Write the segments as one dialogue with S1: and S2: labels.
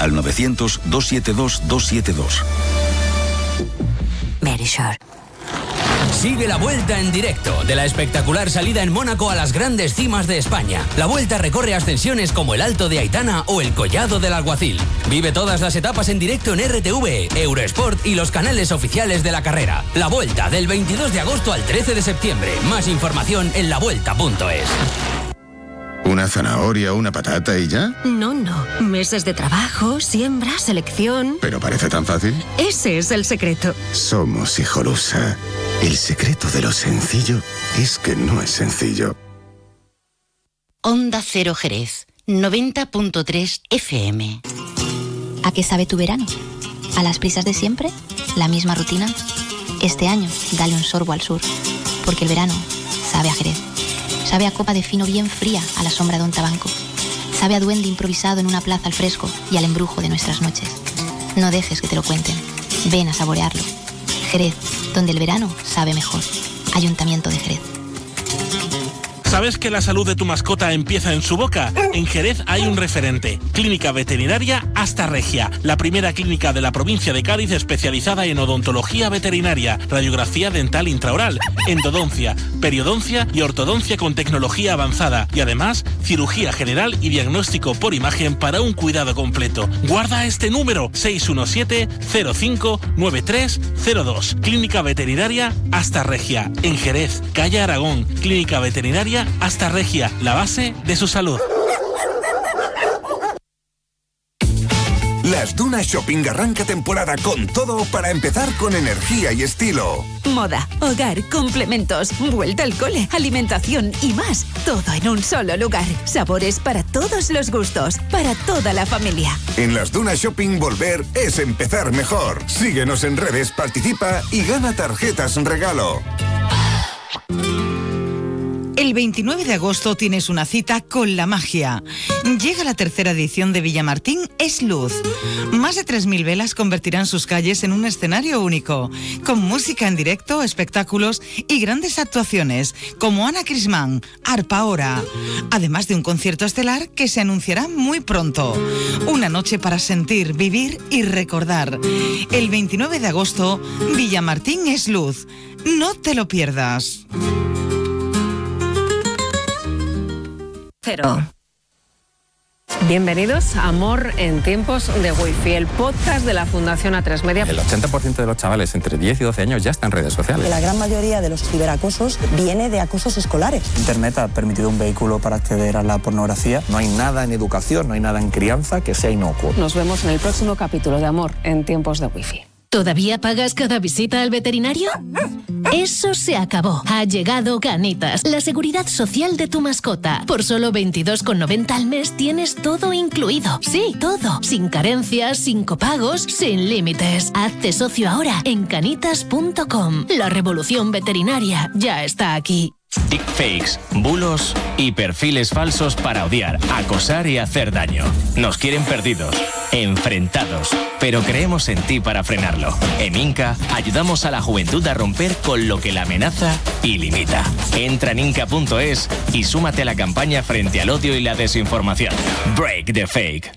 S1: al 900-272-272.
S2: Verisure.
S3: Sigue la Vuelta en directo, de la espectacular salida en Mónaco a las grandes cimas de España. La Vuelta recorre ascensiones como el Alto de Aitana o el Collado del Alguacil. Vive todas las etapas en directo en RTV, Eurosport y los canales oficiales de la carrera. La Vuelta, del 22 de agosto al 13 de septiembre. Más información en lavuelta.es.
S4: ¿Una zanahoria, una patata y ya?
S2: No. Meses de trabajo, siembra, selección...
S4: ¿Pero parece tan fácil?
S2: Ese es el secreto.
S4: Somos Hijolusa. El secreto de lo sencillo es que no es sencillo.
S5: Onda Cero Jerez, 90.3 FM.
S6: ¿A qué sabe tu verano? ¿A las prisas de siempre? ¿La misma rutina? Este año, dale un sorbo al sur, porque el verano sabe a Jerez. Sabe a copa de fino bien fría a la sombra de un tabanco. Sabe a duende improvisado en una plaza al fresco y al embrujo de nuestras noches. No dejes que te lo cuenten. Ven a saborearlo. Jerez, donde el verano sabe mejor. Ayuntamiento de Jerez.
S7: ¿Sabes que la salud de tu mascota empieza en su boca? En Jerez hay un referente. Clínica Veterinaria Hasta Regia, la primera clínica de la provincia de Cádiz especializada en odontología veterinaria, radiografía dental intraoral, endodoncia, periodoncia y ortodoncia con tecnología avanzada. Y además, cirugía general y diagnóstico por imagen para un cuidado completo. Guarda este número, 617-059302. Clínica Veterinaria Hasta Regia, en Jerez, calle Aragón. Clínica Veterinaria Hasta Regia, la base de su salud.
S8: Las Dunas Shopping arranca temporada con todo para empezar con energía y estilo.
S9: Moda, hogar, complementos, vuelta al cole, alimentación y más. Todo en un solo lugar. Sabores para todos los gustos, para toda la familia.
S8: En las Dunas Shopping volver es empezar mejor. Síguenos en redes, participa y gana tarjetas regalo.
S10: El 29 de agosto tienes una cita con la magia. Llega la tercera edición de Villamartín Es Luz. Más de 3.000 velas convertirán sus calles en un escenario único, con música en directo, espectáculos y grandes actuaciones, como Ana Crismán, Arpa Hora, además de un concierto estelar que se anunciará muy pronto. Una noche para sentir, vivir y recordar. El 29 de agosto, Villamartín Es Luz. No te lo pierdas.
S11: Cero. Bienvenidos a Amor en tiempos de Wi-Fi, el podcast de la Fundación A3 Media.
S12: El 80% de los chavales entre 10 y 12 años ya están en redes sociales.
S13: La gran mayoría de los ciberacosos viene de acosos escolares.
S14: Internet ha permitido un vehículo para acceder a la pornografía.
S15: No hay nada en educación, no hay nada en crianza que sea inocuo.
S11: Nos vemos en el próximo capítulo de Amor en tiempos de Wi-Fi.
S16: ¿Todavía pagas cada visita al veterinario? Eso se acabó. Ha llegado Canitas, la seguridad social de tu mascota. Por solo 22,90 al mes tienes todo incluido. Sí, todo. Sin carencias, sin copagos, sin límites. Hazte socio ahora en canitas.com. La revolución veterinaria ya está aquí.
S17: Deepfakes, bulos y perfiles falsos para odiar, acosar y hacer daño. Nos quieren perdidos, enfrentados, pero creemos en ti para frenarlo. En Inca ayudamos a la juventud a romper con lo que la amenaza y limita. Entra en inca.es y súmate a la campaña frente al odio y la desinformación. Break the fake.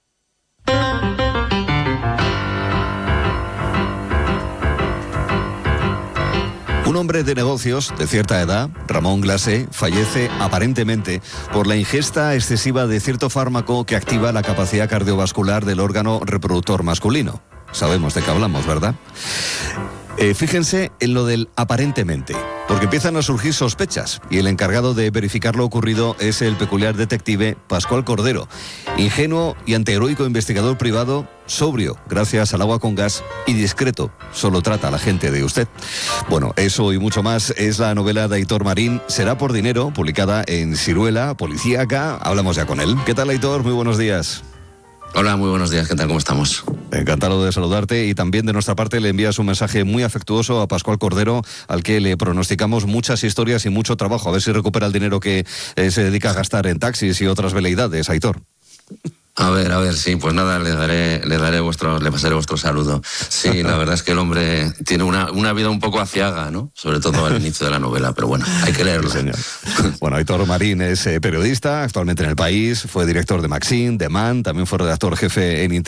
S18: Un hombre de negocios de cierta edad, Ramón Glasé, fallece aparentemente por la ingesta excesiva de cierto fármaco que activa la capacidad cardiovascular del órgano reproductor masculino. Sabemos de qué hablamos, ¿verdad? Fíjense en lo del aparentemente, porque empiezan a surgir sospechas y el encargado de verificar lo ocurrido es el peculiar detective Pascual Cordero, ingenuo y antiheroico investigador privado, sobrio gracias al agua con gas y discreto, solo trata a la gente de usted. Bueno, eso y mucho más es la novela de Aitor Marín, Será por dinero, publicada en Siruela, Policíaca. Hablamos ya con él. ¿Qué tal, Aitor? Muy buenos días.
S19: Hola, muy buenos días, ¿qué tal? ¿Cómo estamos?
S18: Encantado de saludarte y también de nuestra parte le envías un mensaje muy afectuoso a Pascual Cordero, al que le pronosticamos muchas historias y mucho trabajo, a ver si recupera el dinero que se dedica a gastar en taxis y otras veleidades, Aitor.
S19: A ver, sí, pues nada, le pasaré vuestro saludo. Sí, la verdad es que el hombre tiene una vida un poco aciaga, ¿no? Sobre todo al inicio de la novela, pero bueno, hay que leerlo.
S18: Sí, señor. Bueno, Aitor Marín es periodista, actualmente en El País, fue director de Maxim, de Man, también fue redactor jefe en